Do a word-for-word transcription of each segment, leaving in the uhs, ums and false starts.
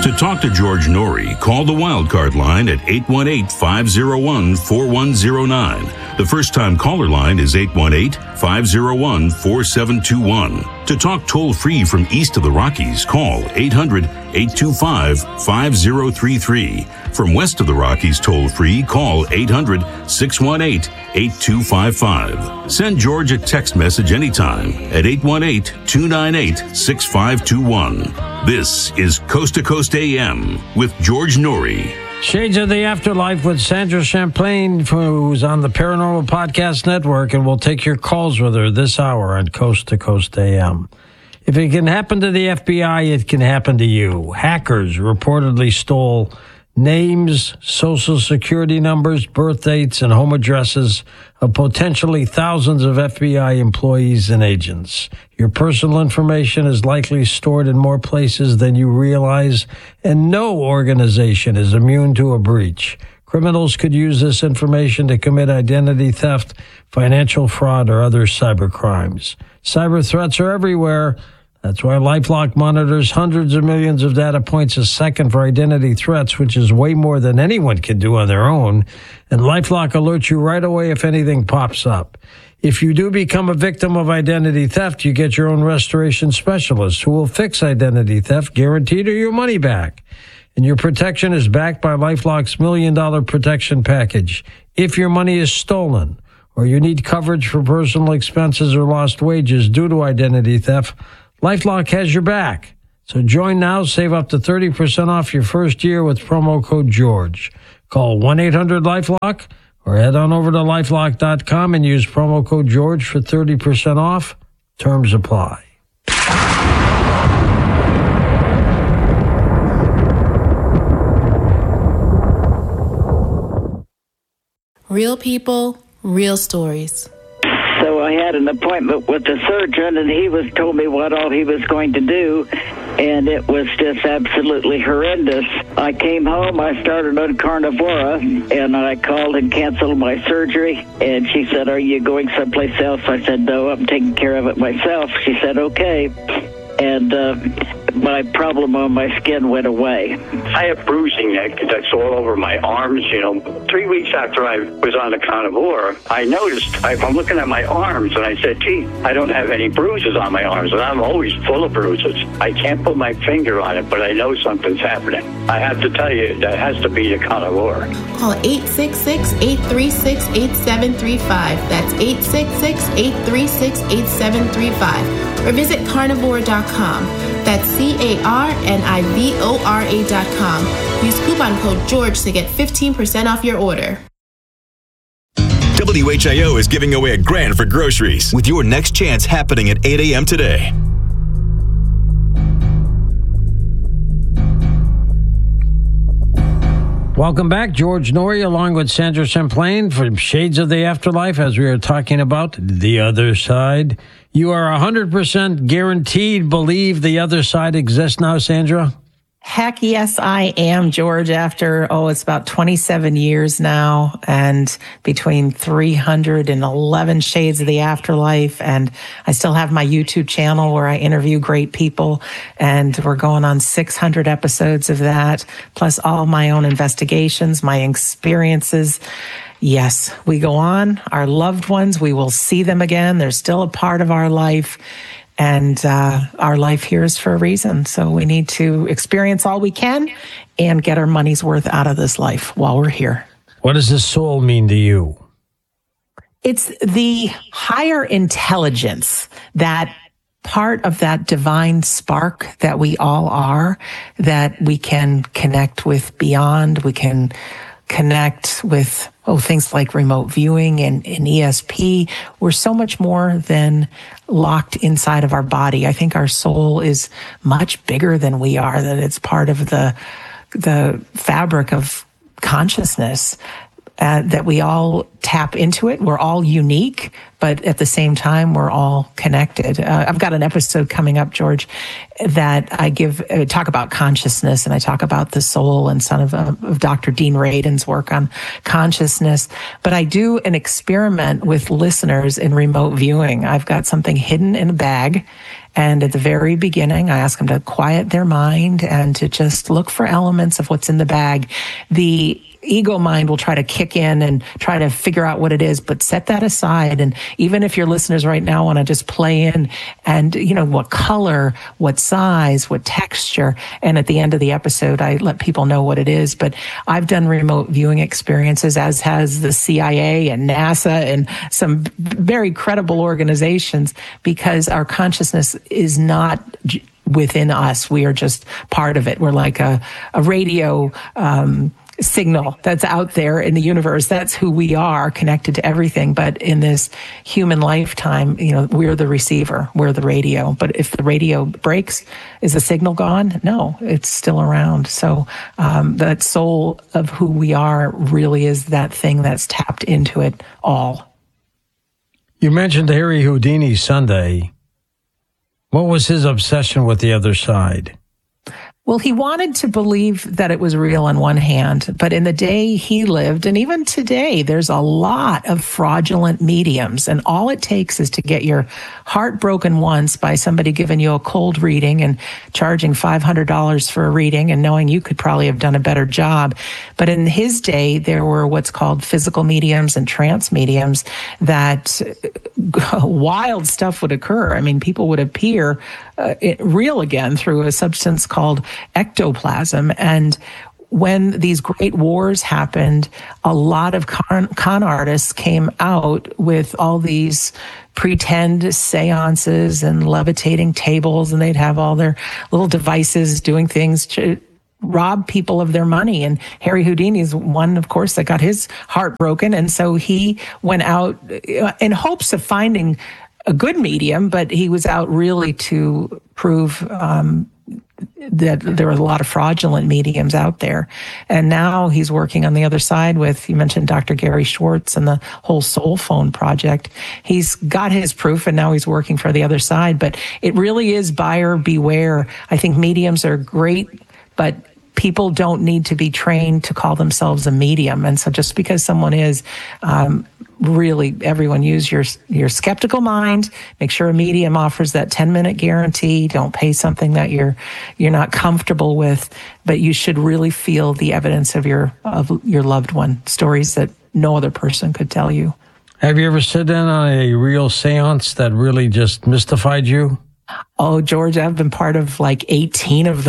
To talk to George Noory, call the Wildcard line at eight one eight, five oh one, four one oh nine. The first-time caller line is eight one eight, five oh one, four seven two one. To talk toll-free from east of the Rockies, call eight hundred, eight two five, five oh three three. From west of the Rockies toll-free, call eight hundred, six one eight, eight two five five. Send George a text message anytime at eight one eight, two nine eight, six five two one. This is Coast to Coast A M with George Noory. Shades of the Afterlife with Sandra Champlain, who's on the Paranormal Podcast Network, and we'll take your calls with her this hour on Coast to Coast A M. If it can happen to the F B I, it can happen to you. Hackers reportedly stole names, social security numbers, birth dates, and home addresses of potentially thousands of F B I employees and agents. Your personal information is likely stored in more places than you realize, and no organization is immune to a breach. Criminals could use this information to commit identity theft, financial fraud, or other cyber crimes. Cyber threats are everywhere. That's why LifeLock monitors hundreds of millions of data points a second for identity threats, which is way more than anyone can do on their own. And LifeLock alerts you right away if anything pops up. If you do become a victim of identity theft, you get your own restoration specialist who will fix identity theft, guaranteed, or your money back. And your protection is backed by LifeLock's million dollar protection package. If your money is stolen, or you need coverage for personal expenses or lost wages due to identity theft, LifeLock has your back. So join now, save up to thirty percent off your first year with promo code George. Call one eight hundred LifeLock or head on over to lifelock dot com and use promo code George for thirty percent off. Terms apply. Real people, real stories. So I had an appointment with the surgeon, and he was told me what all he was going to do, and it was just absolutely horrendous. I came home, I started on Carnivora, and I called and canceled my surgery, and she said, "Are you going someplace else?" I said, "No, I'm taking care of it myself." She said, "Okay." And uh, my problem on my skin went away. I have bruising that, that's all over my arms, you know. Three weeks after I was on the Carnivora, I noticed, I, I'm looking at my arms, and I said, gee, I don't have any bruises on my arms, and I'm always full of bruises. I can't put my finger on it, but I know something's happening. I have to tell you, that has to be the Carnivora. Call eight six six, eight three six, eight seven three five. That's eight six six, eight three six, eight seven three five. Or visit carnivora dot com. That's C A R N I V O R A dot com. Use coupon code George to get fifteen percent off your order. W H I O is giving away a grand for groceries with your next chance happening at eight a.m. today. Welcome back. George Noory along with Sandra Champlain from Shades of the Afterlife, as we are talking about the other side. You are one hundred percent guaranteed believe the other side exists now, Sandra? Heck yes, I am, George, after, oh, it's about twenty-seven years now, and between three hundred eleven Shades of the Afterlife, and I still have my YouTube channel where I interview great people, and we're going on six hundred episodes of that, plus all my own investigations, my experiences. Yes, we go on. Our loved ones, we will see them again. They're still a part of our life. And uh, our life here is for a reason. So we need to experience all we can and get our money's worth out of this life while we're here. What does the soul mean to you? It's the higher intelligence, that part of that divine spark that we all are, that we can connect with beyond. We can connect with, oh, things like remote viewing and, and E S P. We're so much more than locked inside of our body. I think our soul is much bigger than we are, that it's part of the, the fabric of consciousness. Uh, that we all tap into it. We're all unique, but at the same time, we're all connected. Uh, I've got an episode coming up, George, that I give uh, talk about consciousness, and I talk about the soul and some of, uh, of Doctor Dean Radin's work on consciousness. But I do an experiment with listeners in remote viewing. I've got something hidden in a bag, And at the very beginning, I ask them to quiet their mind and to just look for elements of what's in the bag. The ego mind will try to kick in and try to figure out what it is, but set that aside. And even if your listeners right now want to just play in and, you know, what color, what size, what texture. And at the end of the episode, I let people know what it is. But I've done remote viewing experiences, as has the C I A and NASA and some very credible organizations, because our consciousness is not within us. We are just part of it. We're like a, a radio, um, signal that's out there in the universe. That's who we are, connected to everything. But in this human lifetime, you know, we're the receiver, we're the radio. But if the radio breaks, is the signal gone? No, it's still around. So um, that soul of who we are really is that thing that's tapped into it all. You mentioned Harry Houdini Sunday. What was his obsession with the other side? Well, he wanted to believe that it was real on one hand, but in the day he lived, and even today, there's a lot of fraudulent mediums, and all it takes is to get your heart broken once by somebody giving you a cold reading and charging five hundred dollars for a reading and knowing you could probably have done a better job. But in his day, there were what's called physical mediums and trance mediums that wild stuff would occur. I mean, people would appear uh, real again through a substance called ectoplasm. And when these great wars happened, a lot of con, con artists came out with all these pretend seances and levitating tables, and they'd have all their little devices doing things to rob people of their money. And Harry Houdini is one, of course, that got his heart broken. And so he went out in hopes of finding a good medium, but he was out really to prove um, that there were a lot of fraudulent mediums out there. And now he's working on the other side with, you mentioned Doctor Gary Schwartz and the whole Soul Phone project. He's got his proof, and now he's working for the other side. But it really is buyer beware. I think mediums are great, but people don't need to be trained to call themselves a medium. And so just because someone is, um, really, everyone use your your skeptical mind. Make sure a medium offers that ten minute guarantee. Don't pay something that you're you're not comfortable with, but you should really feel the evidence of your of your loved one, stories that no other person could tell you. Have you ever sit in on a real seance that really just mystified you? Oh, George, I've been part of like eighteen of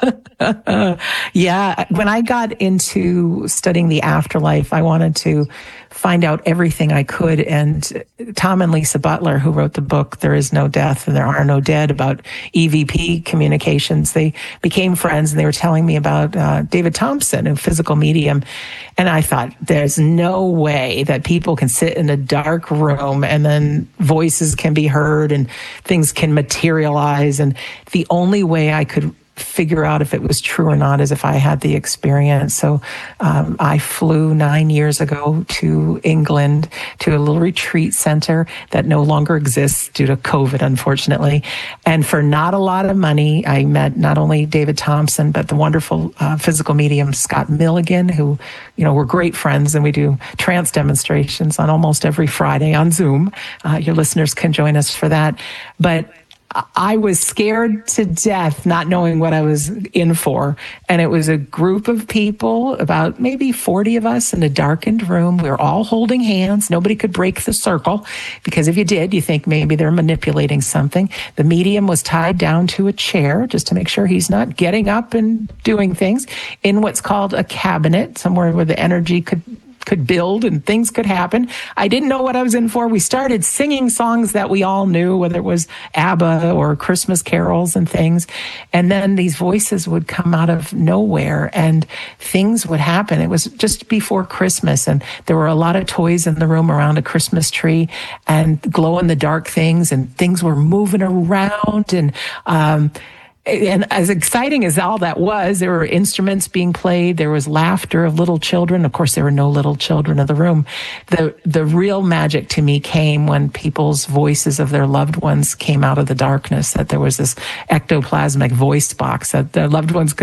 them. Yeah. When I got into studying the afterlife, I wanted to find out everything I could. And Tom and Lisa Butler, who wrote the book, There Is No Death and There Are No Dead, about E V P communications, they became friends, and they were telling me about uh, David Thompson, a physical medium. And I thought, there's no way that people can sit in a dark room and then voices can be heard and things can materialize. And the only way I could figure out if it was true or not is if I had the experience. So um, I flew nine years ago to England to a little retreat center that no longer exists due to COVID, unfortunately. And for not a lot of money, I met not only David Thompson, but the wonderful uh, physical medium Scott Milligan, who, you know, we're great friends, and we do trance demonstrations on almost every Friday on Zoom. Uh, your listeners can join us for that. But I was scared to death, not knowing what I was in for. And it was a group of people, about maybe forty of us in a darkened room. We were all holding hands. Nobody could break the circle, because if you did, you think maybe they're manipulating something. The medium was tied down to a chair just to make sure he's not getting up and doing things in what's called a cabinet, somewhere where the energy could could build and things could happen. I didn't know what I was in for. We started singing songs that we all knew, whether it was ABBA or Christmas carols and things. And then these voices would come out of nowhere and things would happen. It was just before Christmas, and there were a lot of toys in the room around a Christmas tree and glow in the dark things, and things were moving around. And, um, And as exciting as all that was, there were instruments being played. There was laughter of little children. Of course, there were no little children in the room. The the real magic to me came when people's voices of their loved ones came out of the darkness, that there was this ectoplasmic voice box that their loved ones could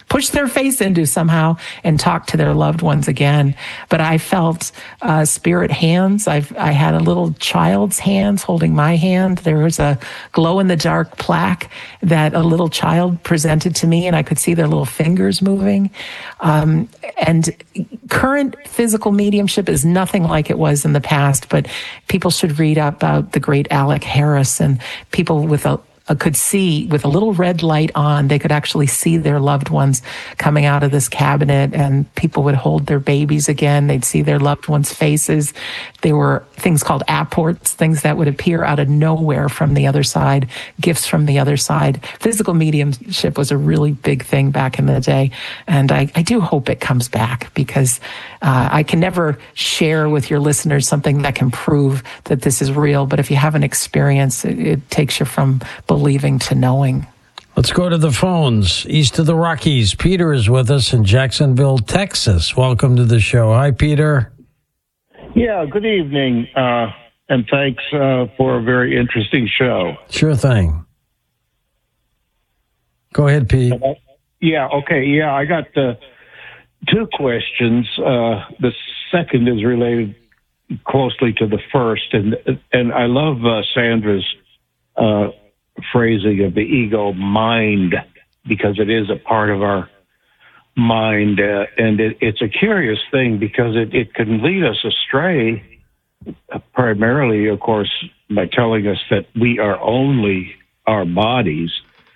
push their face into somehow and talk to their loved ones again. But I felt uh, spirit hands. I've, I had a little child's hands holding my hand. There was a glow-in-the-dark plaque that a little child presented to me, and I could see their little fingers moving. Um, and current physical mediumship is nothing like it was in the past, but people should read about the great Alec Harris, and people with a Uh, could see with a little red light on, they could actually see their loved ones coming out of this cabinet, and people would hold their babies again. They'd see their loved ones' faces. There were things called apports, things that would appear out of nowhere from the other side, gifts from the other side. Physical mediumship was a really big thing back in the day, and I, I do hope it comes back, because uh, I can never share with your listeners something that can prove that this is real, but if you have an experience, it, it takes you from believing to knowing. Let's go to the phones. East of the Rockies, Peter is with us in Jacksonville, Texas. Welcome to the show. Hi, Peter. Yeah, good evening, uh, and thanks uh, for a very interesting show. Sure thing. Go ahead, Pete. Uh, yeah, okay, yeah, I got uh, two questions. Uh, the second is related closely to the first, and and I love uh, Sandra's uh phrasing of the ego mind, because it is a part of our mind, uh, and it, it's a curious thing because it, it can lead us astray, uh, primarily, of course, by telling us that we are only our bodies.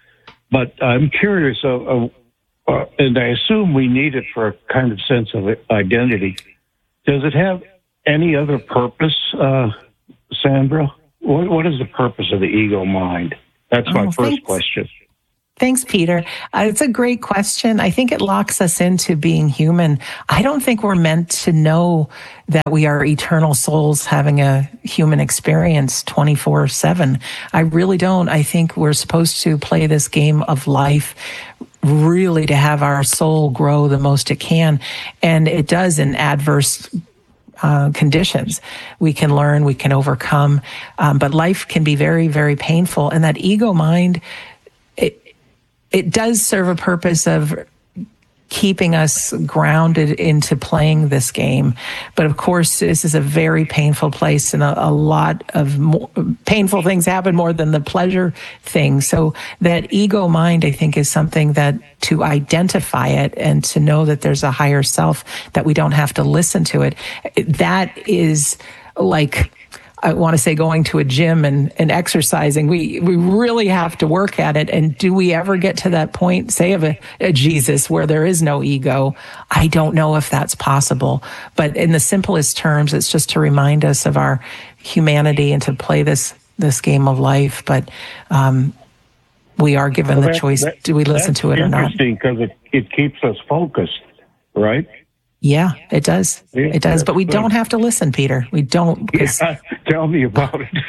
But I'm curious, of, of, uh, and I assume we need it for a kind of sense of identity. Does it have any other purpose, uh, Sandra? What, what is the purpose of the ego mind? That's my oh, first thanks. question. Thanks, Peter. Uh, it's a great question. I think it locks us into being human. I don't think we're meant to know that we are eternal souls having a human experience twenty-four seven. I really don't. I think we're supposed to play this game of life, really to have our soul grow the most it can. And it does in adverse Uh, conditions. We can learn, we can overcome, um, but life can be very, very painful. And that ego mind, it it does serve a purpose of keeping us grounded into playing this game. But of course, this is a very painful place, and a, a lot of more, painful things happen more than the pleasure thing. So that ego mind, I think, is something that to identify it and to know that there's a higher self, that we don't have to listen to it. That is like, I want to say, going to a gym and, and exercising. We we really have to work at it. And do we ever get to that point, say, of a, a Jesus where there is no ego? I don't know if that's possible. But in the simplest terms, it's just to remind us of our humanity and to play this this game of life. But um, we are given well, the that, choice. That, do we listen to it or not? Interesting, because it, it keeps us focused, right? Yeah, it does. Yeah, it does. But we don't have to listen, Peter. We don't. Yeah, tell me about it.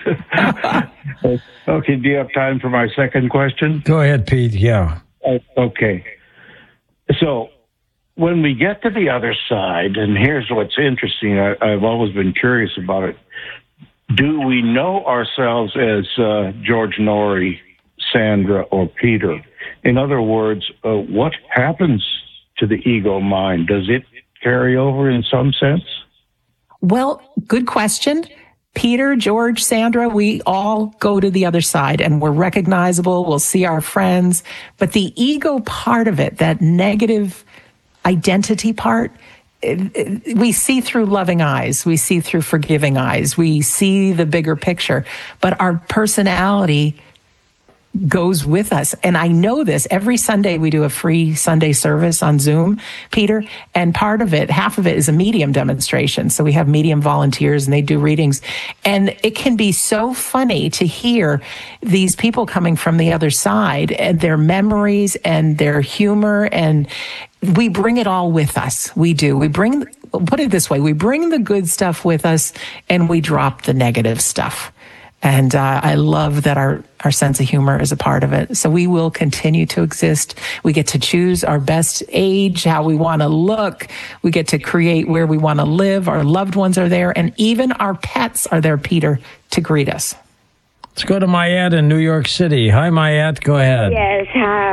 Okay, do you have time for my second question? Go ahead, Pete. Yeah. Uh, okay. So when we get to the other side, and here's what's interesting, I, I've always been curious about it. Do we know ourselves as uh, George Noory, Sandra, or Peter? In other words, uh, what happens to the ego mind? Does it carry over in some sense? Well, good question. Peter, George, Sandra, we all go to the other side and we're recognizable. We'll see our friends. But the ego part of it, that negative identity part, it, it, we see through loving eyes. We see through forgiving eyes. We see the bigger picture. But our personality goes with us. And I know this. Every Sunday we do a free Sunday service on Zoom, Peter, and part of it, half of it is a medium demonstration. So we have medium volunteers and they do readings. And it can be so funny to hear these people coming from the other side and their memories and their humor. And we bring it all with us. We do. We bring, put it this way, we bring the good stuff with us and we drop the negative stuff. And uh, I love that our, our sense of humor is a part of it. So we will continue to exist. We get to choose our best age, how we want to look. We get to create where we want to live. Our loved ones are there. And even our pets are there, Peter, to greet us. Let's go to Mayette in New York City. Hi, Mayette. Go ahead. Yes, how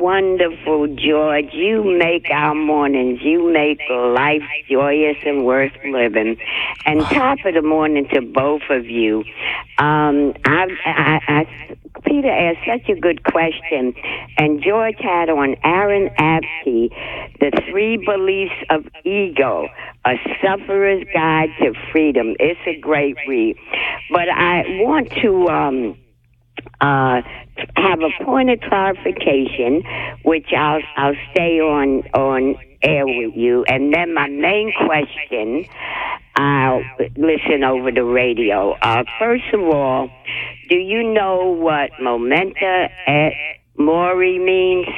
wonderful, George. You make our mornings. You make life joyous and worth living. And top of the morning to both of you. Um, I, I, I, Peter asked such a good question, and George had on Aaron Abke, The Three Beliefs of Ego, A Sufferer's Guide to Freedom. It's a great read. But I want to... Um, Uh, have a point of clarification, which I'll I'll stay on on air with you, and then my main question, I'll listen over the radio. Uh, first of all, do you know what memento mori means?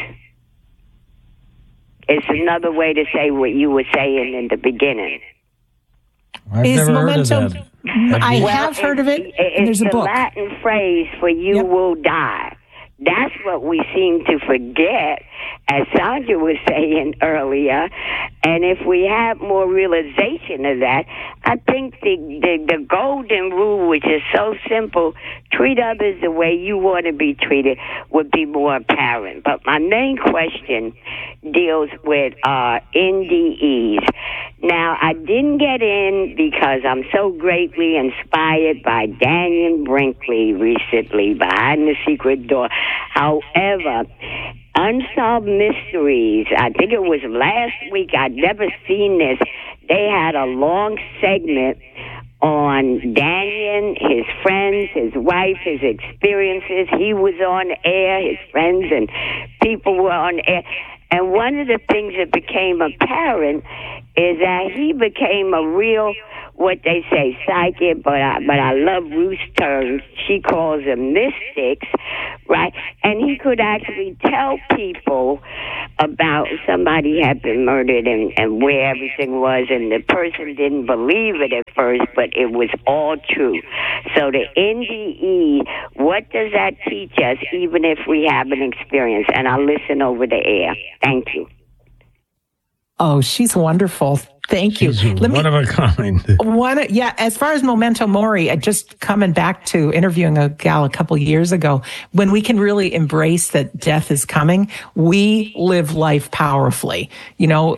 It's another way to say what you were saying in the beginning. I've Is never memento, heard of that. I well, have heard of it. It's, And there's a the book. Latin phrase for "you Yep. will die." That's what we seem to forget, as Sandra was saying earlier. And if we have more realization of that, I think the, the, the golden rule, which is so simple, treat others the way you want to be treated, would be more apparent. But my main question deals with uh, N D Es. Now, I didn't get in because I'm so greatly inspired by Daniel Brinkley recently, Behind the Secret Door. However, Unsolved Mysteries, I think it was last week, I'd never seen this. They had a long segment on Daniel, his friends, his wife, his experiences. He was on air, his friends and people were on air. And one of the things that became apparent is that he became a real, what they say, psychic, but I, but I love Ruth's terms. She calls them mystics, right? And he could actually tell people about somebody had been murdered and, and where everything was, and the person didn't believe it at first, but it was all true. So the N D E, what does that teach us, even if we have an experience? And I'll listen over the air. Thank you. Oh, she's wonderful. Thank you. She's Let one me, of a kind. One, yeah, as far as memento mori, I just coming back to interviewing a gal a couple years ago, when we can really embrace that death is coming, we live life powerfully. You know,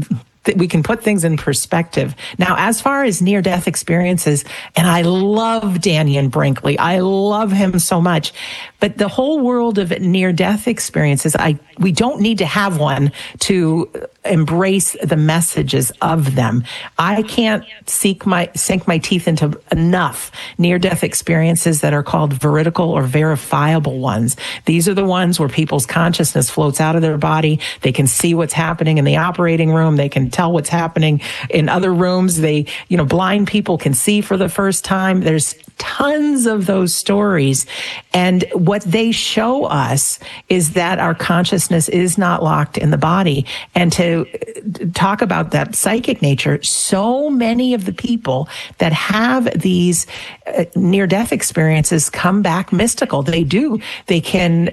we can put things in perspective. Now, as far as near-death experiences, and I love Daniel Brinkley, I love him so much, but the whole world of near-death experiences, I we don't need to have one to embrace the messages of them. I can't seek my sink my teeth into enough near-death experiences that are called veridical or verifiable ones. These are the ones where people's consciousness floats out of their body. They can see what's happening in the operating room. They can tell what's happening in other rooms. They, you know, blind people can see for the first time. There's tons of those stories. And what they show us is that our consciousness is not locked in the body. And to talk about that psychic nature, so many of the people that have these uh, near-death experiences come back mystical. They do. They can...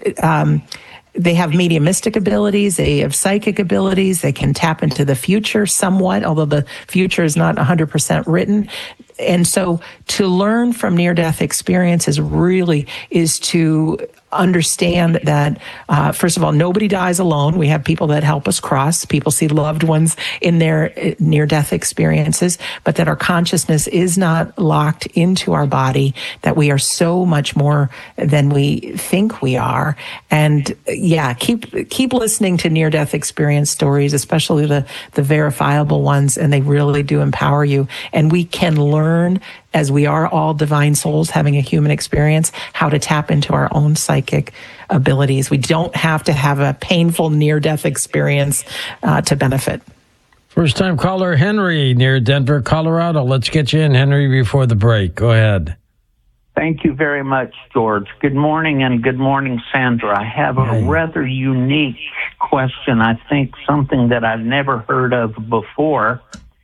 Um, They have mediumistic abilities. They have psychic abilities. They can tap into the future somewhat, although the future is not one hundred percent written. And so to learn from near-death experiences really is to understand that, uh, first of all, nobody dies alone. We have people that help us cross. People see loved ones in their near-death experiences, but that our consciousness is not locked into our body, that we are so much more than we think we are. And yeah, keep keep listening to near-death experience stories, especially the, the verifiable ones, and they really do empower you. And we can learn, as we are all divine souls having a human experience, how to tap into our own psychic abilities. We don't have to have a painful near-death experience uh, to benefit. First-time caller Henry near Denver, Colorado. Let's get you in, Henry, before the break. Go ahead. Thank you very much, George. Good morning, and good morning, Sandra. I have a Hey. rather unique question. I think something that I've never heard of before.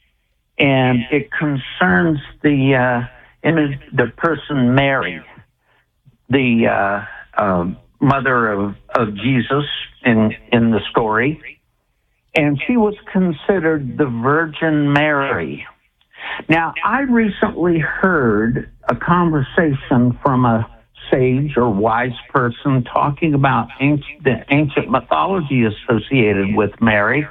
And it concerns the uh, image, the person Mary, the uh, uh, mother of, of Jesus in in the story, and she was considered the Virgin Mary. Now, I recently heard a conversation from a sage or wise person talking about ancient, the ancient mythology associated with Mary,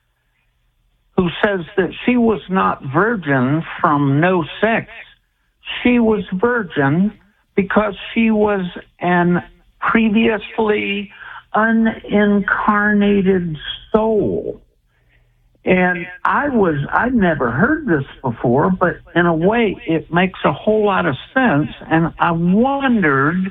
who says that she was not virgin from no sex. She was virgin because she was an previously unincarnated soul. And I was, I'd never heard this before, but in a way it makes a whole lot of sense. And I wondered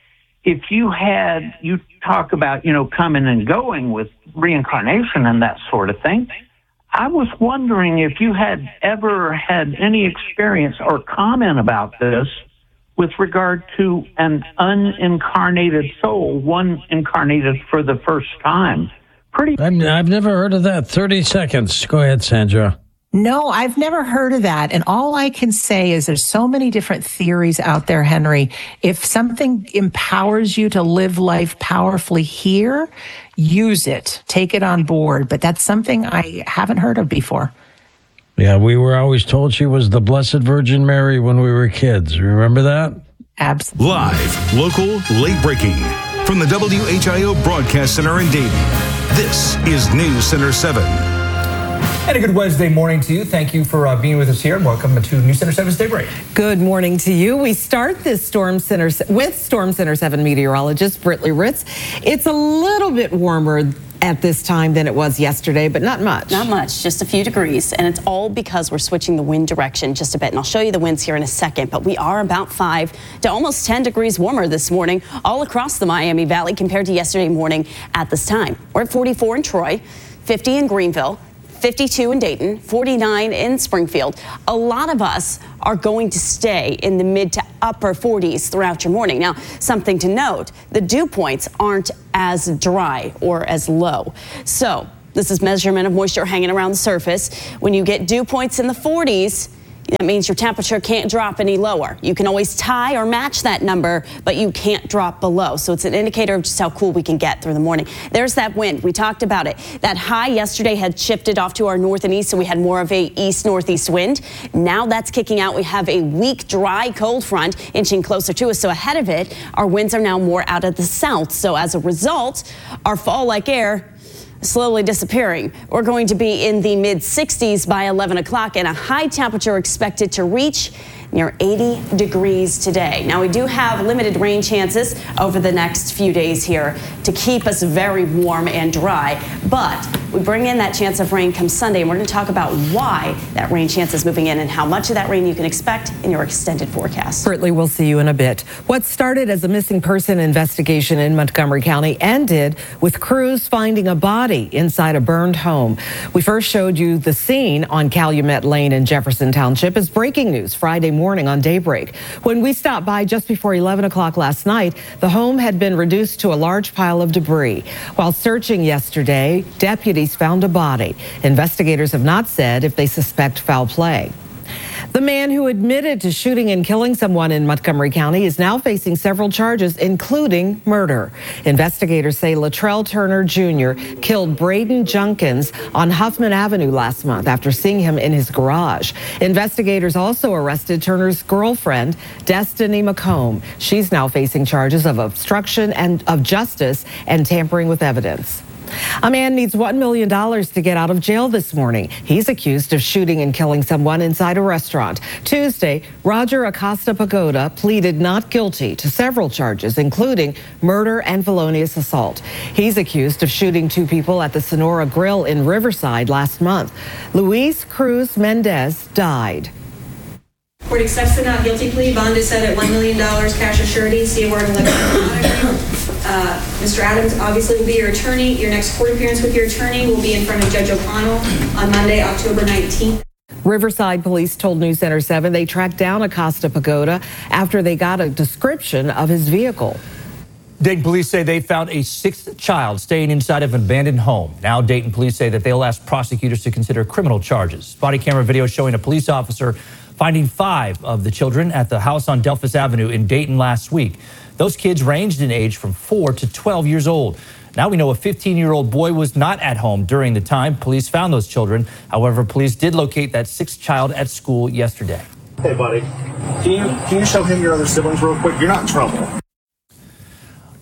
if you had, you talk about, you know, coming and going with reincarnation and that sort of thing. I was wondering if you had ever had any experience or comment about this with regard to an unincarnated soul, one incarnated for the first time. Pretty. I've, I've never heard of that. thirty seconds. Go ahead, Sandra. No, I've never heard of that. And all I can say is there's so many different theories out there, Henry. If something empowers you to live life powerfully here, use it. Take it on board. But that's something I haven't heard of before. Yeah, we were always told she was the Blessed Virgin Mary when we were kids. Remember that? Absolutely. Live, local, late breaking. From the W H I O Broadcast Center in Dayton, this is News Center seven. And a good Wednesday morning to you. Thank you for uh, being with us here. And welcome to News Center seven's Daybreak. Good morning to you. We start this Storm Center with Storm Center seven meteorologist Britley Ritz. It's a little bit warmer at this time than it was yesterday, but not much. Not much, just a few degrees, and it's all because we're switching the wind direction just a bit, and I'll show you the winds here in a second, but we are about five to almost ten degrees warmer this morning all across the Miami Valley compared to yesterday morning at this time. We're at forty-four in Troy, fifty in Greenville, fifty-two in Dayton, forty-nine in Springfield. A lot of us are going to stay in the mid to upper forties throughout your morning. Now, something to note, the dew points aren't as dry or as low. So this is measurement of moisture hanging around the surface. When you get dew points in the forties, that means your temperature can't drop any lower. You can always tie or match that number, but you can't drop below. So it's an indicator of just how cool we can get through the morning. There's that wind. We talked about it. That high yesterday had shifted off to our north and east, so we had more of a east-northeast wind. Now that's kicking out. We have a weak, dry, cold front inching closer to us. So ahead of it, our winds are now more out of the south. So as a result, our fall-like air slowly disappearing. We're going to be in the mid sixties by eleven o'clock and a high temperature expected to reach near eighty degrees today. Now we do have limited rain chances over the next few days here to keep us very warm and dry, but we bring in that chance of rain come Sunday, and we're going to talk about why that rain chance is moving in and how much of that rain you can expect in your extended forecast. Certainly, we'll see you in a bit. What started as a missing person investigation in Montgomery County ended with crews finding a body inside a burned home. We first showed you the scene on Calumet Lane in Jefferson Township as breaking news Friday morning on Daybreak. When we stopped by just before eleven o'clock last night, the home had been reduced to a large pile of debris. While searching yesterday, deputies found a body. Investigators have not said if they suspect foul play. The man who admitted to shooting and killing someone in Montgomery County is now facing several charges, including murder. Investigators say Latrell Turner Junior killed Braden Junkins on Huffman Avenue last month after seeing him in his garage. Investigators also arrested Turner's girlfriend, Destiny McComb. She's now facing charges of obstruction and of justice and tampering with evidence. A man needs one million dollars to get out of jail this morning. He's accused of shooting and killing someone inside a restaurant. Tuesday, Roger Acosta Pagoda pleaded not guilty to several charges, including murder and felonious assault. He's accused of shooting two people at the Sonora Grill in Riverside last month. Luis Cruz Mendez died. Court accepts the not guilty plea. Bond is set at one million dollars, cash or surety. See award and uh, Mister Adams obviously will be your attorney. Your next court appearance with your attorney will be in front of Judge O'Connell on Monday, October nineteenth. Riverside police told News Center seven they tracked down Acosta Pagoda after they got a description of his vehicle. Dayton police say they found a sixth child staying inside of an abandoned home. Now Dayton police say that they'll ask prosecutors to consider criminal charges. Body camera video showing a police officer finding five of the children at the house on Delphus Avenue in Dayton last week. Those kids ranged in age from four to twelve years old. Now we know a fifteen-year-old boy was not at home during the time police found those children. However, police did locate that sixth child at school yesterday. Hey, buddy, can you, can you show him your other siblings real quick? You're not in trouble.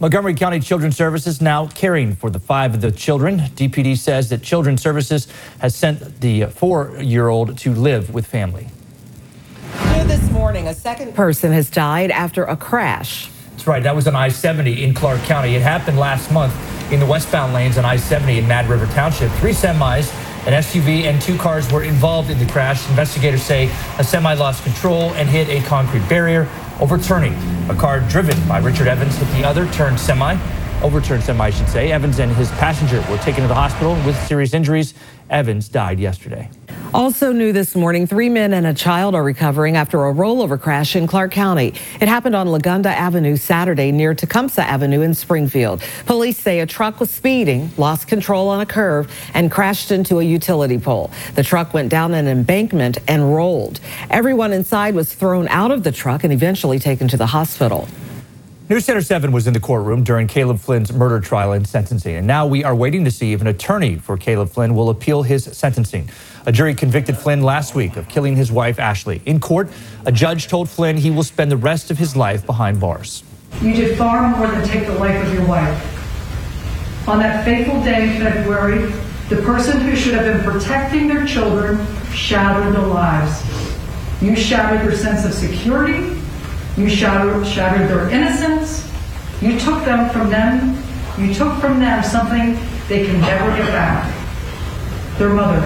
Montgomery County Children's Services now caring for the five of the children. D P D says that Children's Services has sent the four-year-old to live with family. New this morning, a second person has died after a crash. That's right. That was on I seventy in Clark County. It happened last month in the westbound lanes on I seventy in Mad River Township. Three semis, an S U V, and two cars were involved in the crash. Investigators say a semi lost control and hit a concrete barrier, overturning. A car driven by Richard Evans hit the other turned semi, overturned semi, I should say. Evans and his passenger were taken to the hospital with serious injuries. Evans died yesterday. Also new this morning, three men and a child are recovering after a rollover crash in Clark County. It happened on Lagunda Avenue Saturday near Tecumseh Avenue in Springfield. Police say a truck was speeding, lost control on a curve, and crashed into a utility pole. The truck went down an embankment and rolled. Everyone inside was thrown out of the truck and eventually taken to the hospital. News Center seven was in the courtroom during Caleb Flynn's murder trial and sentencing, and now we are waiting to see if an attorney for Caleb Flynn will appeal his sentencing. A jury convicted Flynn last week of killing his wife, Ashley. In court, a judge told Flynn he will spend the rest of his life behind bars. You did far more than take the life of your wife. On that fateful day in February, the person who should have been protecting their children shattered their lives. You shattered their sense of security. You shattered, shattered their innocence. You took them from them. You took from them something they can never get back. Their mother.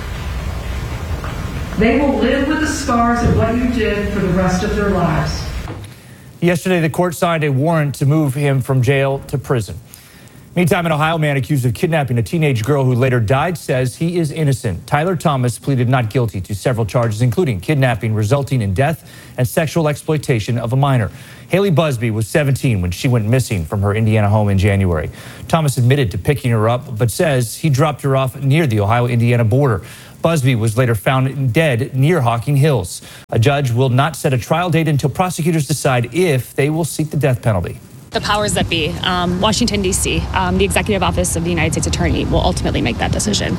They will live with the scars of what you did for the rest of their lives. Yesterday, the court signed a warrant to move him from jail to prison. Meantime, an Ohio man accused of kidnapping a teenage girl who later died says he is innocent. Tyler Thomas pleaded not guilty to several charges, including kidnapping resulting in death and sexual exploitation of a minor. Haley Busby was seventeen when she went missing from her Indiana home in January. Thomas admitted to picking her up, but says he dropped her off near the Ohio-Indiana border. Busby was later found dead near Hocking Hills. A judge will not set a trial date until prosecutors decide if they will seek the death penalty. The powers that be, um, Washington, D C, um, the Executive Office of the United States Attorney will ultimately make that decision.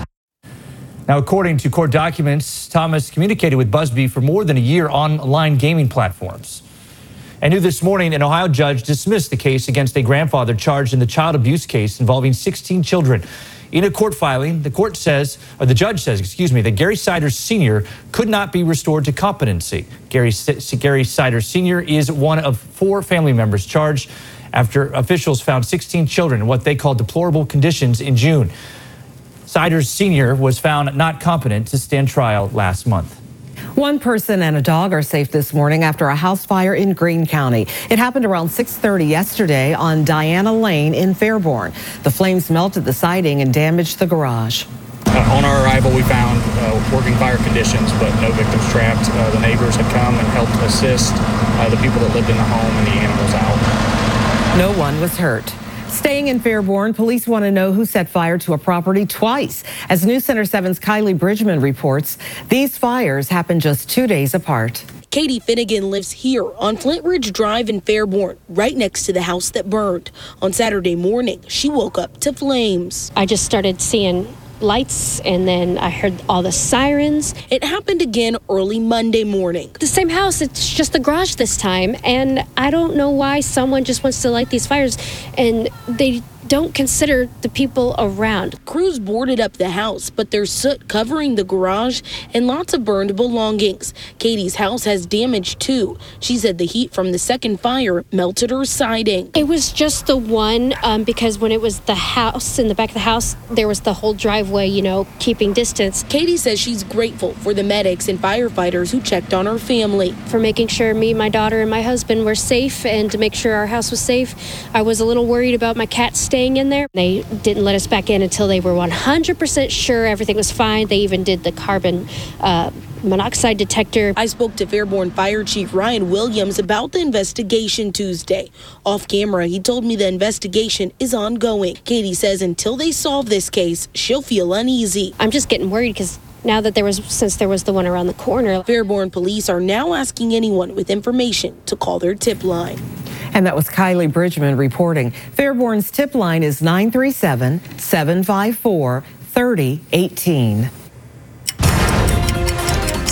Now, according to court documents, Thomas communicated with Busby for more than a year on online gaming platforms. And new this morning, an Ohio judge dismissed the case against a grandfather charged in the child abuse case involving sixteen children. In a court filing, the court says, or the judge says, excuse me, that Gary Siders Senior could not be restored to competency. Gary, Gary Siders Senior is one of four family members charged after officials found sixteen children in what they call deplorable conditions in June. Siders Senior was found not competent to stand trial last month. One person and a dog are safe this morning after a house fire in Greene County. It happened around six thirty yesterday on Diana Lane in Fairborn. The flames melted the siding and damaged the garage. Uh, on our arrival, we found uh, working fire conditions, but no victims trapped. Uh, the neighbors had come and helped assist uh, the people that lived in the home and the animals out. No one was hurt. Staying in Fairborn, police want to know who set fire to a property twice. As News Center seven's Kylie Bridgman reports, these fires happened just two days apart. Katie Finnegan lives here on Flint Ridge Drive in Fairborn, right next to the house that burned. On Saturday morning, she woke up to flames. I just started seeing lights, and then I heard all the sirens. It happened again early Monday morning. The same house, it's just the garage this time, and I don't know why someone just wants to light these fires, and they don't consider the people around. Crews boarded up the house, but there's soot covering the garage and lots of burned belongings. Katie's house has damage too. She said the heat from the second fire melted her siding. It was just the one um, because when it was the house, in the back of the house, there was the whole driveway, you know, keeping distance. Katie says she's grateful for the medics and firefighters who checked on her family. For making sure me, my daughter, and my husband were safe, and to make sure our house was safe. I was a little worried about my cat staying in there. They didn't let us back in until they were one hundred percent sure everything was fine. They even did the carbon uh, monoxide detector. I spoke to Fairborn Fire Chief Ryan Williams about the investigation Tuesday. Off camera, he told me the investigation is ongoing. Katie says until they solve this case, she'll feel uneasy. I'm just getting worried because now that there was, since there was the one around the corner. Fairborn police are now asking anyone with information to call their tip line. And that was Kylie Bridgman reporting. Fairborn's tip line is nine three seven, seven five four, three oh one eight.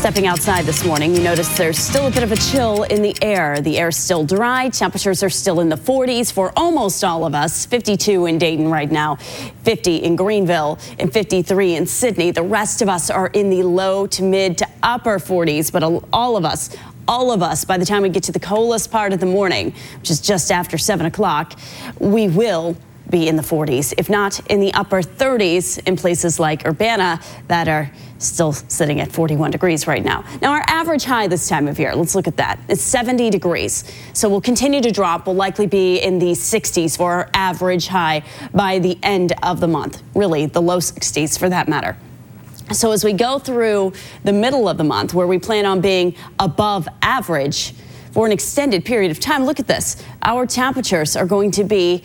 Stepping outside this morning, you notice there's still a bit of a chill in the air. The air's still dry. Temperatures are still in the forties for almost all of us. fifty-two in Dayton right now, fifty in Greenville, and fifty-three in Sydney. The rest of us are in the low to mid to upper forties, but all of us, all of us, by the time we get to the coolest part of the morning, which is just after seven o'clock, we will be in the forties, if not in the upper thirties in places like Urbana that are still sitting at forty-one degrees right now. Now, our average high this time of year, let's look at that. It's seventy degrees. So we'll continue to drop. We'll likely be in the sixties for our average high by the end of the month. Really, the low sixties for that matter. So as we go through the middle of the month, where we plan on being above average for an extended period of time, look at this. Our temperatures are going to be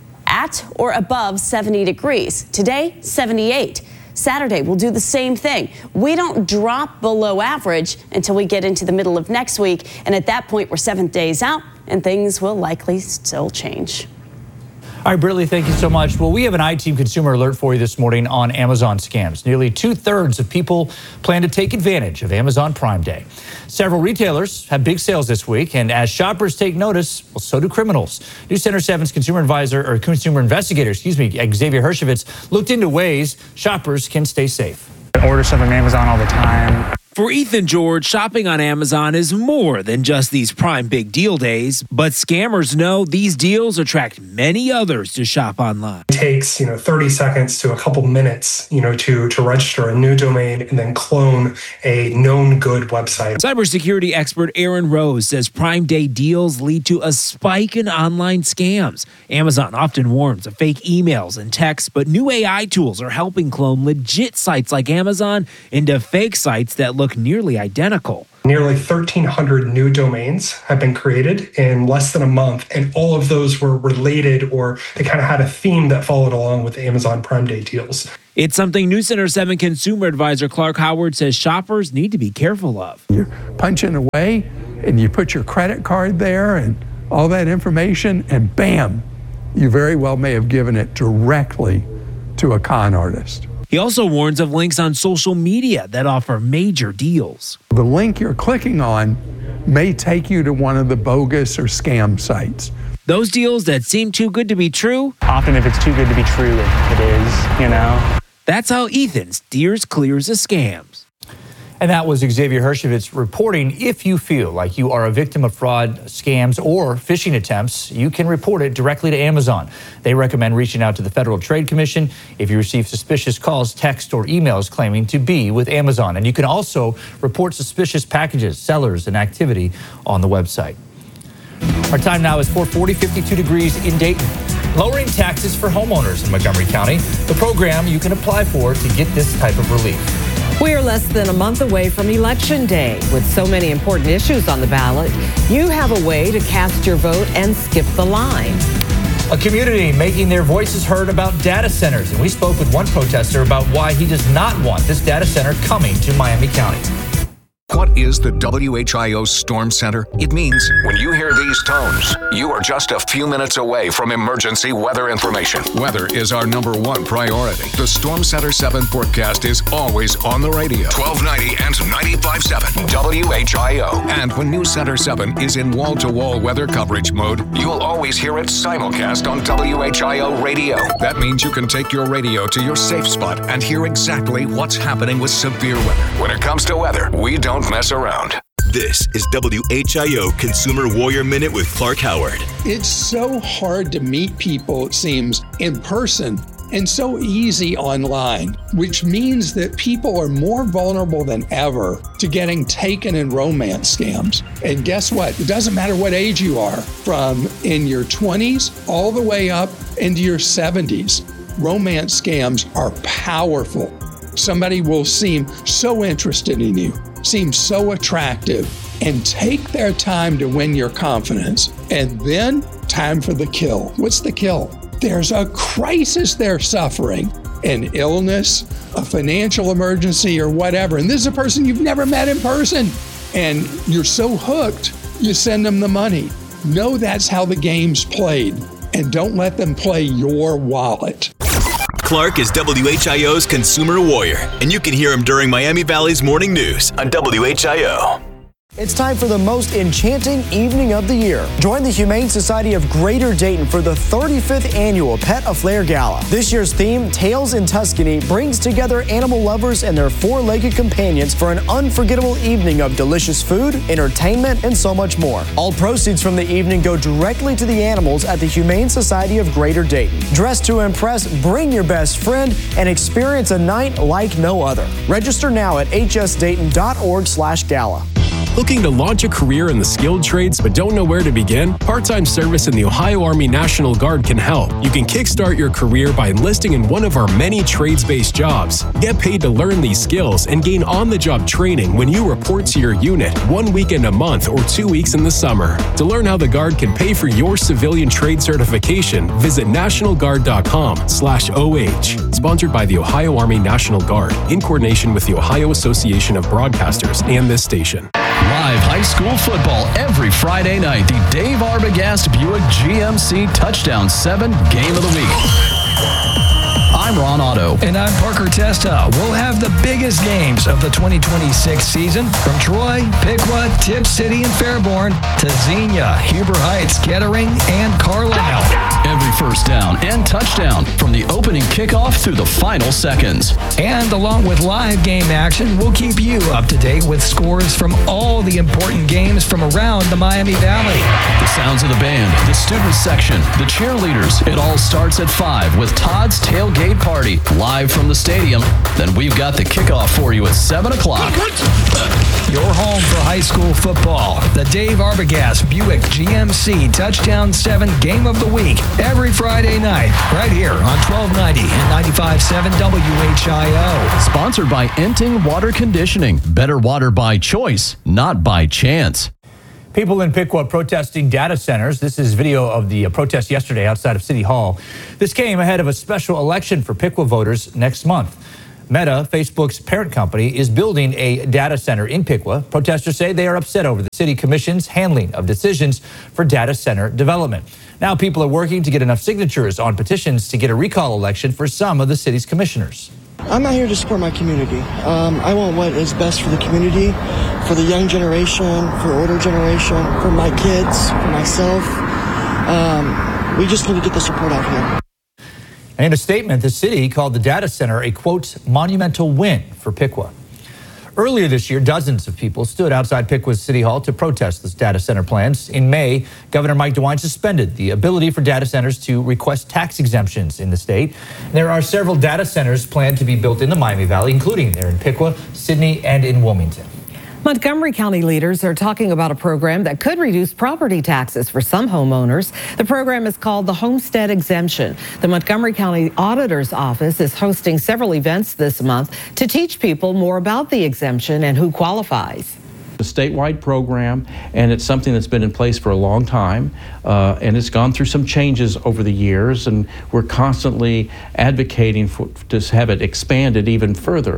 at or above seventy degrees. Today, seventy-eight. Saturday, we'll do the same thing. We don't drop below average until we get into the middle of next week. And at that point, we're seven days out and things will likely still change. All right, Brittany, thank you so much. Well, we have an I-Team consumer alert for you this morning on Amazon scams. Nearly two-thirds of people plan to take advantage of Amazon Prime Day. Several retailers have big sales this week, and as shoppers take notice, well, so do criminals. News Center seven's consumer advisor, or consumer investigator, excuse me, Xavier Hershovitz, looked into ways shoppers can stay safe. I order stuff from Amazon all the time. For Ethan George, shopping on Amazon is more than just these Prime Big Deal days, but scammers know these deals attract many others to shop online. It takes, you know, thirty seconds to a couple minutes, you know, to, to register a new domain and then clone a known good website. Cybersecurity expert Aaron Rose says Prime Day deals lead to a spike in online scams. Amazon often warns of fake emails and texts, but new A I tools are helping clone legit sites like Amazon into fake sites that look nearly identical. Nearly thirteen hundred new domains have been created in less than a month, and all of those were related, or they kind of had a theme that followed along with the Amazon Prime Day deals. It's something News Center seven consumer advisor Clark Howard says shoppers need to be careful of. You're punching away and you put your credit card there and all that information, and bam, you very well may have given it directly to a con artist. He also warns of links on social media that offer major deals. The link you're clicking on may take you to one of the bogus or scam sites. Those deals that seem too good to be true. Often if it's too good to be true, it, it is, you know. That's how Ethan steers clear of scams. And that was Xavier Hershovitz reporting. If you feel like you are a victim of fraud, scams, or phishing attempts, you can report it directly to Amazon. They recommend reaching out to the Federal Trade Commission if you receive suspicious calls, text, or emails claiming to be with Amazon. And you can also report suspicious packages, sellers, and activity on the website. Our time now is four forty, fifty-two degrees in Dayton. Lowering taxes for homeowners in Montgomery County, the program you can apply for to get this type of relief. We are less than a month away from Election Day. With so many important issues on the ballot, you have a way to cast your vote and skip the line. A community making their voices heard about data centers. And we spoke with one protester about why he does not want this data center coming to Miami County. What is the W H I O Storm Center? It means when you hear these tones, you are just a few minutes away from emergency weather information. Weather is our number one priority. The Storm Center seven forecast is always on the radio. twelve ninety and ninety-five point seven W H I O. And when News Center seven is in wall-to-wall weather coverage mode, you'll always hear it simulcast on W H I O radio. That means you can take your radio to your safe spot and hear exactly what's happening with severe weather. When it comes to weather, we don't mess around. This is W H I O Consumer Warrior Minute with Clark Howard. It's so hard to meet people, it seems, in person, and so easy online, which means that people are more vulnerable than ever to getting taken in romance scams. And guess what? It doesn't matter what age you are, from in your twenties all the way up into your seventies. Romance scams are powerful. Somebody will seem so interested in you, seem so attractive, and take their time to win your confidence. And then, time for the kill. What's the kill? There's a crisis they're suffering, an illness, a financial emergency, or whatever. And this is a person you've never met in person. And you're so hooked, you send them the money. Know that's how the game's played. And don't let them play your wallet. Clark is W H I O's consumer warrior, and you can hear him during Miami Valley's morning news on W H I O. It's time for the most enchanting evening of the year. Join the Humane Society of Greater Dayton for the thirty-fifth annual Pet Affair Gala. This year's theme, Tales in Tuscany, brings together animal lovers and their four-legged companions for an unforgettable evening of delicious food, entertainment, and so much more. All proceeds from the evening go directly to the animals at the Humane Society of Greater Dayton. Dress to impress, bring your best friend, and experience a night like no other. Register now at h s dayton dot org slash gala. Looking to launch a career in the skilled trades but don't know where to begin? Part-time service in the Ohio Army National Guard can help. You can kickstart your career by enlisting in one of our many trades-based jobs. Get paid to learn these skills and gain on-the-job training when you report to your unit one weekend a month or two weeks in the summer. To learn how the Guard can pay for your civilian trade certification, visit national guard dot com slash O H. Sponsored by the Ohio Army National Guard in coordination with the Ohio Association of Broadcasters and this station. Live high school football every Friday night. The Dave Arbogast Buick G M C Touchdown seven Game of the Week. I'm Ron Otto. And I'm Parker Testa. We'll have the biggest games of the twenty twenty-six season from Troy, Piqua, Tipp City, and Fairborn to Xenia, Huber Heights, Kettering, and Carlisle. Every first down and touchdown from the opening kickoff through the final seconds. And along with live game action, we'll keep you up to date with scores from all the important games from around the Miami Valley. The sounds of the band, the student section, the cheerleaders. It all starts at five with Todd's Tailgate Party live from the stadium. Then we've got the kickoff for you at seven o'clock. Your home for high school football. The Dave Arbogast Buick G M C Touchdown seven Game of the Week. Every Friday night, right here on twelve ninety and ninety-five point seven W H I O. Sponsored by Enting Water Conditioning. Better water by choice, not by chance. People in Piqua protesting data centers. This is video of the protest yesterday outside of City Hall. This came ahead of a special election for Piqua voters next month. Meta, Facebook's parent company, is building a data center in Piqua. Protesters say they are upset over the city commission's handling of decisions for data center development. Now people are working to get enough signatures on petitions to get a recall election for some of the city's commissioners. I'm out here to support my community. Um, I want what is best for the community, for the young generation, for the older generation, for my kids, for myself. Um, we just need to get the support out here. In a statement, the city called the data center a, quote, monumental win for Piqua. Earlier this year, dozens of people stood outside Piqua's City Hall to protest the data center plans. In May, Governor Mike DeWine suspended the ability for data centers to request tax exemptions in the state. There are several data centers planned to be built in the Miami Valley, including there in Piqua, Sidney, and in Wilmington. Montgomery County leaders are talking about a program that could reduce property taxes for some homeowners. The program is called the Homestead Exemption. The Montgomery County Auditor's Office is hosting several events this month to teach people more about the exemption and who qualifies. A statewide program, and it's something that's been in place for a long time, uh, and it's gone through some changes over the years, and we're constantly advocating for, to have it expanded even further.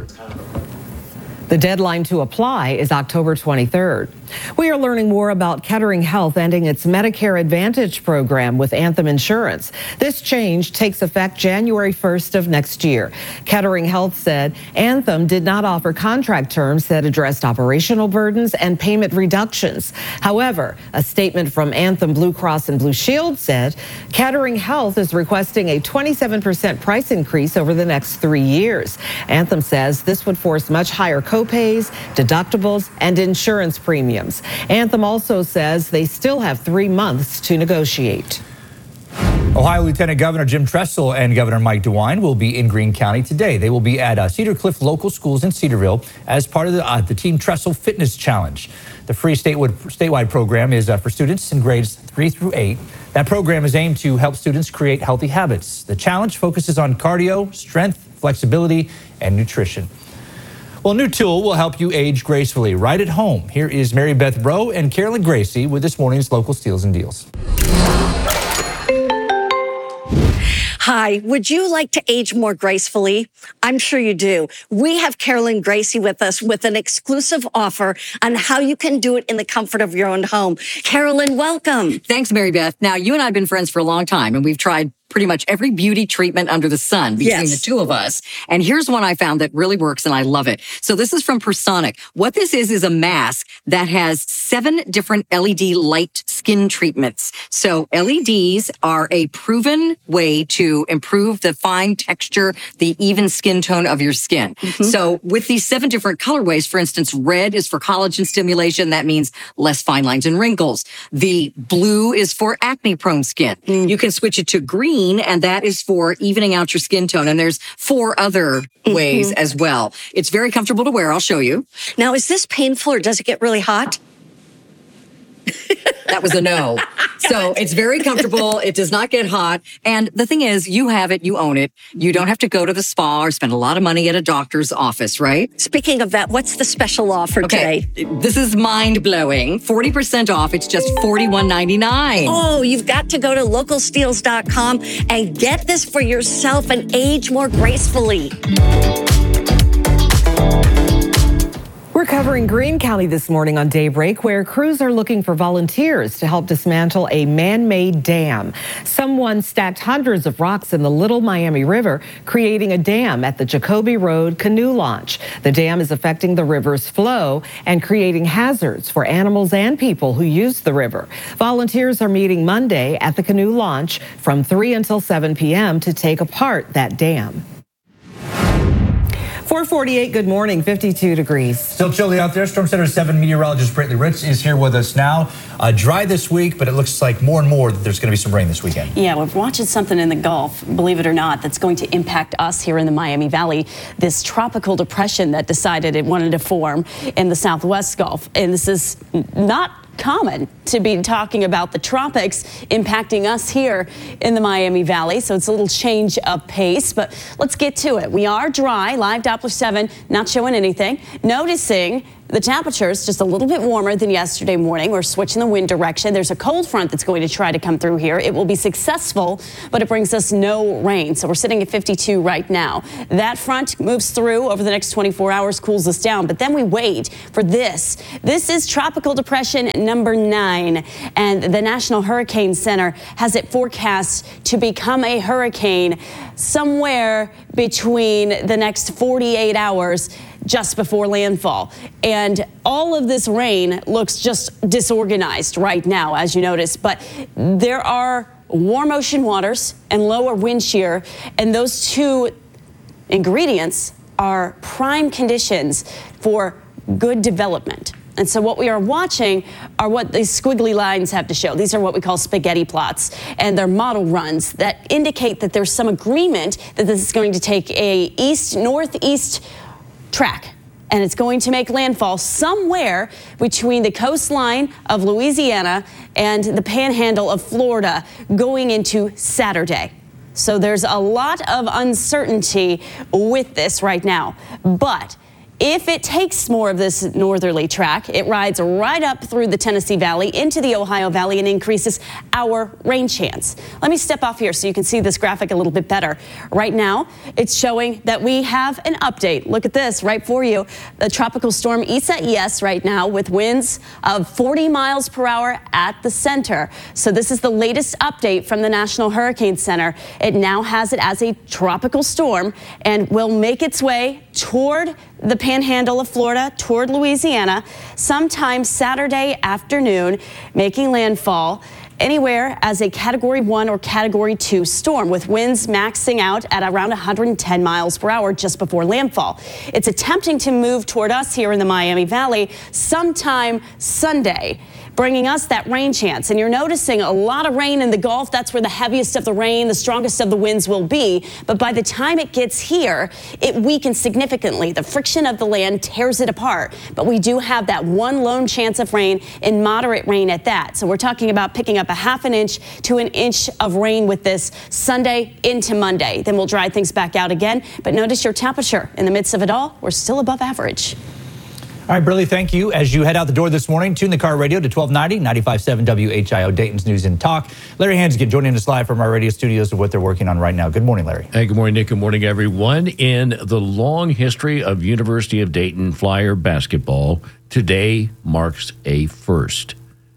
The deadline to apply is October twenty-third. We are learning more about Kettering Health ending its Medicare Advantage program with Anthem Insurance. This change takes effect January first of next year. Kettering Health said Anthem did not offer contract terms that addressed operational burdens and payment reductions. However, a statement from Anthem Blue Cross and Blue Shield said Kettering Health is requesting a twenty-seven percent price increase over the next three years. Anthem says this would force much higher copays, deductibles, and insurance premiums. Anthem also says they still have three months to negotiate. Ohio Lieutenant Governor Jim Tressel and Governor Mike DeWine will be in Greene County today. They will be at uh, Cedar Cliff Local Schools in Cedarville as part of the, uh, the Team Tressel Fitness Challenge. The free statewide, statewide program is uh, for students in grades three through eight. That program is aimed to help students create healthy habits. The challenge focuses on cardio, strength, flexibility, and nutrition. Well, a new tool will help you age gracefully right at home. Here is Mary Beth Rowe and Carolyn Gracie with this morning's local steals and deals. Hi, would you like to age more gracefully? I'm sure you do. We have Carolyn Gracie with us with an exclusive offer on how you can do it in the comfort of your own home. Carolyn, welcome. Thanks, Mary Beth. Now, you and I have been friends for a long time, and we've tried pretty much every beauty treatment under the sun between Yes. the two of us. And here's one I found that really works, and I love it. So this is from Personic. What this is is a mask that has seven different L E D light skin treatments. So L E Ds are a proven way to improve the fine texture, the even skin tone of your skin. Mm-hmm. So with these seven different colorways, for instance, red is for collagen stimulation. That means less fine lines and wrinkles. The blue is for acne-prone skin. Mm. You can switch it to green, and that is for evening out your skin tone. And there's four other ways Mhm. as well. It's very comfortable to wear. I'll show you. Now, is this painful or does it get really hot? That was a no. So it's very comfortable. It does not get hot. And the thing is, you have it, you own it. You don't have to go to the spa or spend a lot of money at a doctor's office, right? Speaking of that, what's the special offer Okay, today? this is mind-blowing. forty percent off. It's just forty-one ninety-nine. Oh, you've got to go to local steals dot com and get this for yourself and age more gracefully. We're covering Greene County this morning on Daybreak, where crews are looking for volunteers to help dismantle a man-made dam. Someone stacked hundreds of rocks in the Little Miami River, creating a dam at the Jacoby Road canoe launch. The dam is affecting the river's flow and creating hazards for animals and people who use the river. Volunteers are meeting Monday at the canoe launch from three until seven p.m. to take apart that dam. four forty-eight, good morning, fifty-two degrees. Still chilly out there. Storm Center seven meteorologist Brittany Ritz is here with us now. Uh, dry this week, but it looks like more and more that there's going to be some rain this weekend. Yeah, we're watching something in the Gulf, believe it or not, that's going to impact us here in the Miami Valley. This tropical depression that decided it wanted to form in the Southwest Gulf. And this is not common to be talking about the tropics impacting us here in the Miami Valley. So it's a little change of pace, but let's get to it. We are dry. Live Doppler seven not showing anything. Noticing the temperatures just a little bit warmer than yesterday morning. We're switching the wind direction. There's a cold front that's going to try to come through here. It will be successful, but it brings us no rain. So we're sitting at fifty-two right now. That front moves through over the next twenty-four hours, cools us down. But then we wait for this. This is Tropical Depression number nine. And the National Hurricane Center has it forecast to become a hurricane somewhere between the next forty-eight hours just before landfall. And all of this rain looks just disorganized right now, as you notice, but there are warm ocean waters and lower wind shear, and those two ingredients are prime conditions for good development. And so what we are watching are what these squiggly lines have to show. These are what we call spaghetti plots, and they're model runs that indicate that there's some agreement that this is going to take a east-northeast track, and it's going to make landfall somewhere between the coastline of Louisiana and the panhandle of Florida going into Saturday. So there's a lot of uncertainty with this right now, but if it takes more of this northerly track, it rides right up through the Tennessee Valley into the Ohio Valley and increases our rain chance. Let me step off here so you can see this graphic a little bit better. Right now, it's showing that we have an update. Look at this right for you. The tropical storm Isaias right now with winds of forty miles per hour at the center. So this is the latest update from the National Hurricane Center. It now has it as a tropical storm and will make its way toward the panhandle of Florida, toward Louisiana, sometime Saturday afternoon, making landfall anywhere as a category one or category two storm with winds maxing out at around one hundred ten miles per hour just before landfall. It's attempting to move toward us here in the Miami Valley sometime Sunday, bringing us that rain chance. And you're noticing a lot of rain in the Gulf. That's where the heaviest of the rain, the strongest of the winds will be. But by the time it gets here, it weakens significantly. The friction of the land tears it apart. But we do have that one lone chance of rain and moderate rain at that. So we're talking about picking up a half an inch to an inch of rain with this Sunday into Monday. Then we'll dry things back out again. But notice your temperature in the midst of it all, we're still above average. All right, Briley, thank you. As you head out the door this morning, tune the car radio to twelve ninety, ninety-five point seven W H I O, Dayton's News and Talk. Larry Hansgen joining us live from our radio studios of what they're working on right now. Good morning, Larry. Hey, good morning, Nick. Good morning, everyone. In the long history of University of Dayton Flyer basketball, today marks a first.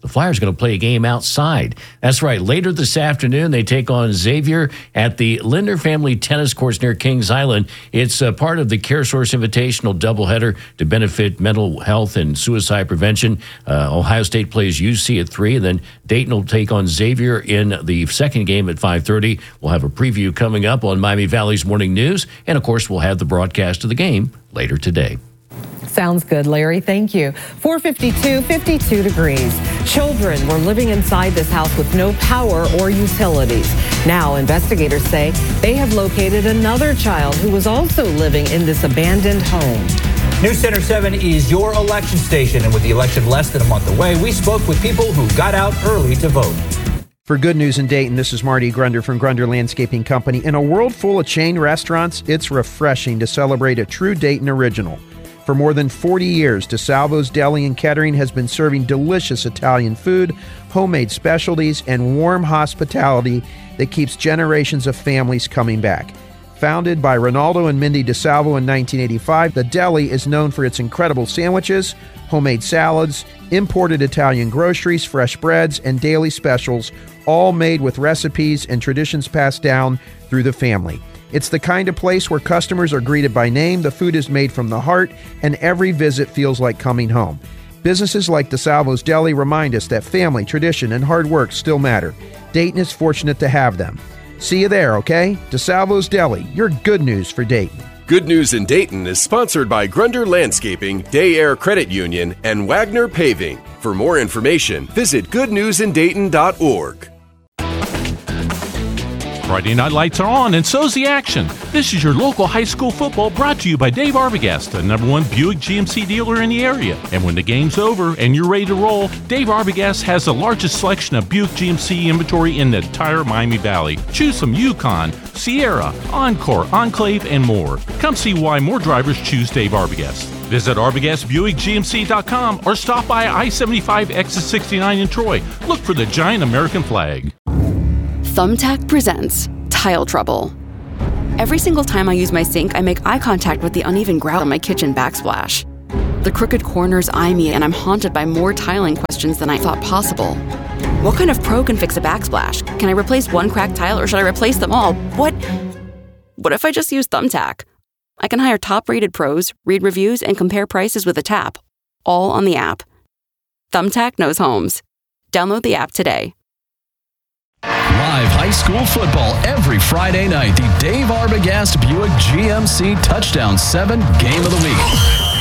the Flyers are going to play a game outside. That's right. Later this afternoon, they take on Xavier at the Linder Family Tennis Courts near Kings Island. It's a part of the CareSource Invitational doubleheader to benefit mental health and suicide prevention. Uh, Ohio State plays U C at three, and then Dayton will take on Xavier in the second game at five thirty. We'll have a preview coming up on Miami Valley's Morning News, and of course, we'll have the broadcast of the game later today. Sounds good, Larry. Thank you. four fifty-two, fifty-two degrees. Children were living inside this house with no power or utilities. Now, investigators say they have located another child who was also living in this abandoned home. News Center seven is your election station, and with the election less than a month away, we spoke with people who got out early to vote. For Good News in Dayton, this is Marty Grunder from Grunder Landscaping Company. In a world full of chain restaurants, it's refreshing to celebrate a true Dayton original. For more than forty years, DeSalvo's Deli and Catering has been serving delicious Italian food, homemade specialties, and warm hospitality that keeps generations of families coming back. Founded by Ronaldo and Mindy DeSalvo in nineteen eighty-five, the deli is known for its incredible sandwiches, homemade salads, imported Italian groceries, fresh breads, and daily specials, all made with recipes and traditions passed down through the family. It's the kind of place where customers are greeted by name, the food is made from the heart, and every visit feels like coming home. Businesses like DeSalvo's Deli remind us that family, tradition, and hard work still matter. Dayton is fortunate to have them. See you there, okay? DeSalvo's Deli, your good news for Dayton. Good News in Dayton is sponsored by Grunder Landscaping, Day Air Credit Union, and Wagner Paving. For more information, visit good news in dayton dot org. Friday night lights are on, and so's the action. This is your local high school football brought to you by Dave Arbogast, the number one Buick G M C dealer in the area. And when the game's over and you're ready to roll, Dave Arbogast has the largest selection of Buick G M C inventory in the entire Miami Valley. Choose from Yukon, Sierra, Encore, Enclave, and more. Come see why more drivers choose Dave Arbogast. Visit Arbogast Buick G M C dot com or stop by I seventy-five exit sixty-nine in Troy. Look for the giant American flag. Thumbtack presents Tile Trouble. Every single time I use my sink, I make eye contact with the uneven grout on my kitchen backsplash. The crooked corners eye me, and I'm haunted by more tiling questions than I thought possible. What kind of pro can fix a backsplash? Can I replace one cracked tile, or should I replace them all? What? What if I just use Thumbtack? I can hire top-rated pros, read reviews, and compare prices with a tap, all on the app. Thumbtack knows homes. Download the app today. Live high school football every Friday night. The Dave Arbogast Buick G M C Touchdown seven Game of the Week.